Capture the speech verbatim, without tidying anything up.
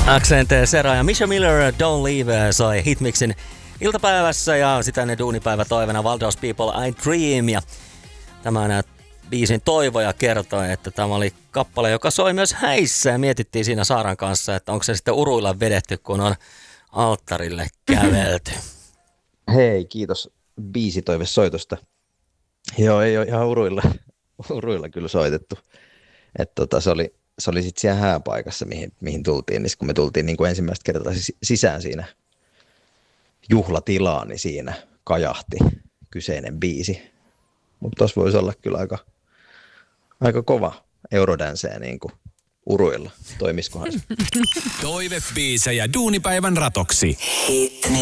Accent Sera ja Misha Miller Don't Leave sai hitmixin iltapäivässä ja sitä ne duunipäivä toivena Waldorf People I Dream. Ja tämän biisin toivoja kertoi, että tämä oli kappale, joka soi myös häissä ja mietittiin siinä Saaran kanssa, että onko se sitten uruilla vedetty, kun on alttarille kävelty. Hei, kiitos biisitoivesoitosta. Joo, ei ole ihan uruilla, uruilla kyllä soitettu. Että tota, se oli, se oli sitten siellä hääpaikassa, mihin, mihin tultiin. Niin kun me tultiin niin kuin ensimmäistä kertaa sisään siinä juhlatilaan, niin siinä kajahti kyseinen biisi. Mutta tuossa voisi olla kyllä aika, aika kova eurodänseä niin kuin uruilla. Toimiskohan se? Toivebiisejä duunipäivän ratoksi.